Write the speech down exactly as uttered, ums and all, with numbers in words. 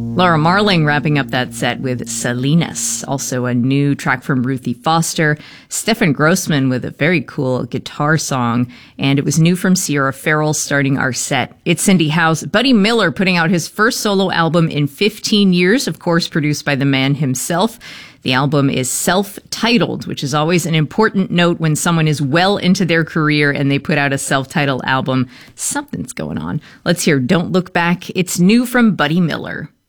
Laura Marling wrapping up that set with Salinas, also a new track from Ruthie Foster. Stefan Grossman with a very cool guitar song, and it was new from Sierra Farrell starting our set. It's Cindy House. Buddy Miller putting out his first solo album in fifteen years, of course produced by the man himself. The album is self-titled, which is always an important note when someone is well into their career and they put out a self-titled album. Something's going on. Let's hear Don't Look Back. It's new from Buddy Miller.